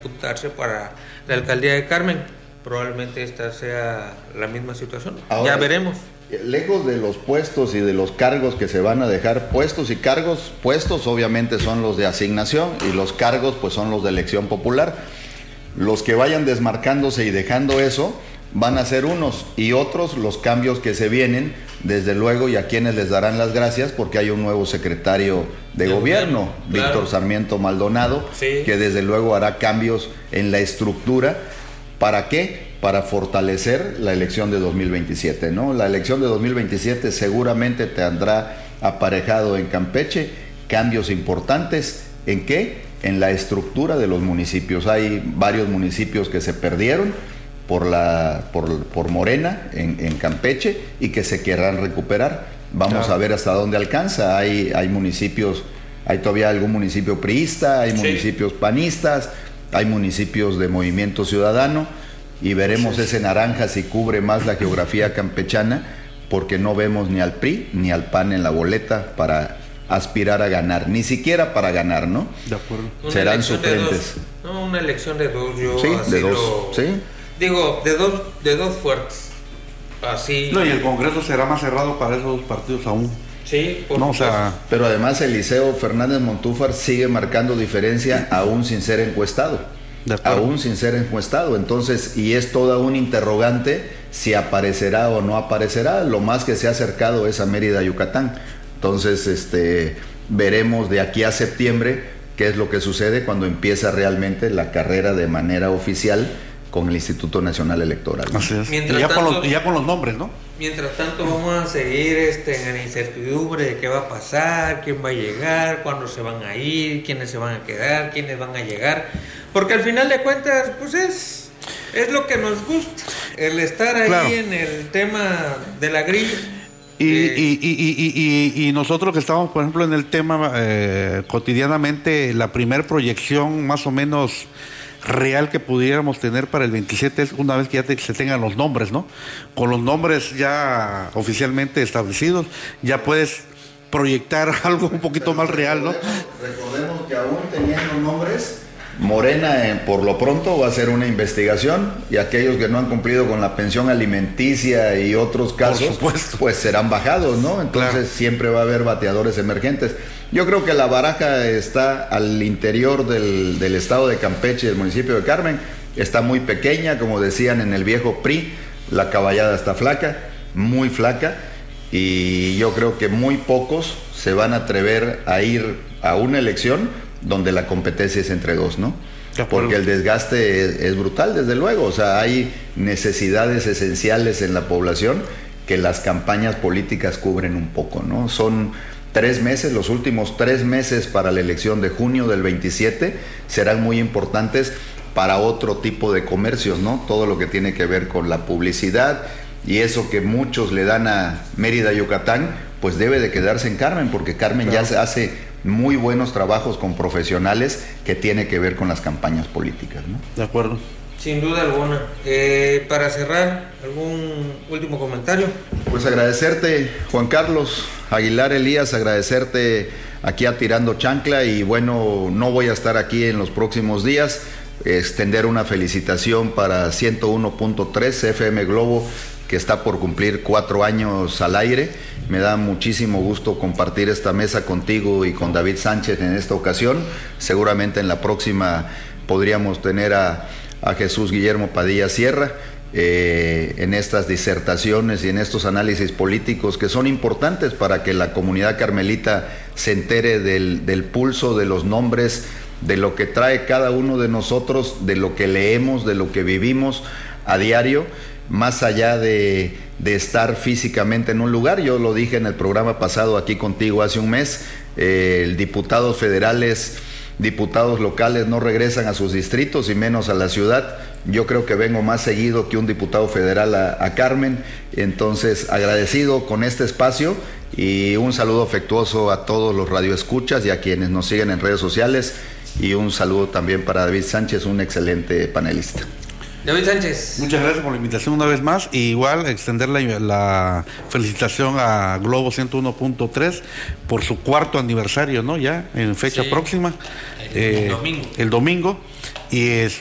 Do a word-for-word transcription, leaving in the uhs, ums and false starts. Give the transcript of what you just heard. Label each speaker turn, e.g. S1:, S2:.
S1: disputarse para la alcaldía de Carmen. Probablemente esta sea la misma situación. Ahora, ya veremos.
S2: Lejos de los puestos y de los cargos que se van a dejar, puestos y cargos, puestos obviamente son los de asignación y los cargos pues son los de elección popular. Los que vayan desmarcándose y dejando eso van a ser unos, y otros los cambios que se vienen, desde luego, y a quienes les darán las gracias porque hay un nuevo secretario de, de gobierno, gobierno, Víctor claro. Sarmiento Maldonado, sí. que desde luego hará cambios en la estructura. ¿Para qué? Para fortalecer la elección de dos mil veintisiete, ¿no? La elección de dos mil veintisiete seguramente tendrá aparejado en Campeche cambios importantes. ¿En qué? En la estructura de los municipios. Hay varios municipios que se perdieron por, la, por, por Morena en, en Campeche y que se querrán recuperar. Vamos claro. a ver hasta dónde alcanza. Hay, hay municipios, hay todavía algún municipio priista, hay sí. municipios panistas, hay municipios de Movimiento Ciudadano, y veremos sí. ese naranja si cubre más la geografía campechana, porque no vemos ni al P R I ni al P A N en la boleta para aspirar a ganar, ni siquiera para ganar, ¿no?
S3: De acuerdo.
S1: Una
S2: Serán suplentes.
S1: No, una elección de dos, yo
S2: sí,
S1: así
S2: de dos,
S1: lo...
S2: sí.
S1: Digo, de dos, de dos fuertes. Así.
S3: No, y el Congreso será más cerrado para esos dos partidos aún.
S1: Sí, por
S3: no, o sea,
S2: pero además Eliseo Fernández Montúfar sigue marcando diferencia aún sin ser encuestado. Aún sin ser encuestado, entonces, y es toda un interrogante si aparecerá o no aparecerá. Lo más que se ha acercado es a Mérida, Yucatán. Entonces, este, veremos de aquí a septiembre qué es lo que sucede cuando empieza realmente la carrera de manera oficial con el Instituto Nacional Electoral.
S3: Así es. Y ya, tanto, con los, ya con los nombres, ¿no?
S1: Mientras tanto vamos a seguir este, en la incertidumbre de qué va a pasar, quién va a llegar, cuándo se van a ir, quiénes se van a quedar, quiénes van a llegar, porque al final de cuentas pues es, es lo que nos gusta, el estar ahí claro. en el tema de la grilla.
S3: Y, eh, y, y, y, y, y nosotros que estamos, por ejemplo, en el tema eh, cotidianamente, la primer proyección más o menos real que pudiéramos tener para el veintisiete es una vez que ya te, se tengan los nombres, ¿no? Con los nombres ya oficialmente establecidos, ya puedes proyectar algo un poquito más real, ¿no?
S2: Recordemos que aún teniendo nombres, Morena eh, por lo pronto va a hacer una investigación, y aquellos que no han cumplido con la pensión alimenticia y otros casos, pues serán bajados, ¿no? Entonces claro. siempre va a haber bateadores emergentes. Yo creo que la baraja está al interior del, del estado de Campeche y del municipio de Carmen, está muy pequeña, como decían en el viejo P R I, la caballada está flaca, muy flaca, y yo creo que muy pocos se van a atrever a ir a una elección donde la competencia es entre dos, ¿no? Porque el desgaste es, es brutal, desde luego. O sea, hay necesidades esenciales en la población que las campañas políticas cubren un poco, ¿no? Son tres meses, los últimos tres meses para la elección de junio del veintisiete serán muy importantes para otro tipo de comercios, ¿no? Todo lo que tiene que ver con la publicidad y eso que muchos le dan a Mérida, Yucatán, pues debe de quedarse en Carmen, porque Carmen claro. ya se hace muy buenos trabajos con profesionales que tiene que ver con las campañas políticas, ¿no?
S3: De acuerdo.
S1: Sin duda alguna. Eh, para cerrar, ¿algún último comentario? Pues
S2: agradecerte, Juan Carlos Aguilar Elías, agradecerte aquí a Tirando Chancla, y bueno, no voy a estar aquí en los próximos días, extender una felicitación para ciento uno punto tres F M Globo, que está por cumplir cuatro años al aire. Me da muchísimo gusto compartir esta mesa contigo y con David Sánchez en esta ocasión. Seguramente en la próxima podríamos tener a, a Jesús Guillermo Padilla Sierra eh, en estas disertaciones y en estos análisis políticos que son importantes para que la comunidad carmelita se entere del, del pulso de los nombres, de lo que trae cada uno de nosotros, de lo que leemos, de lo que vivimos a diario, más allá de, de estar físicamente en un lugar. Yo lo dije en el programa pasado aquí contigo hace un mes, eh, el diputados federales, diputados locales no regresan a sus distritos y menos a la ciudad. Yo creo que vengo más seguido que un diputado federal a, a Carmen, entonces agradecido con este espacio y un saludo afectuoso a todos los radioescuchas y a quienes nos siguen en redes sociales, y un saludo también para David Sánchez, un excelente panelista.
S1: David Sánchez.
S3: Muchas gracias por la invitación una vez más. Y igual extender la, la felicitación a Globo ciento uno punto tres por su cuarto aniversario, ¿no? Ya en fecha
S1: sí.
S3: próxima.
S1: El,
S3: eh,
S1: el domingo.
S3: El domingo. Y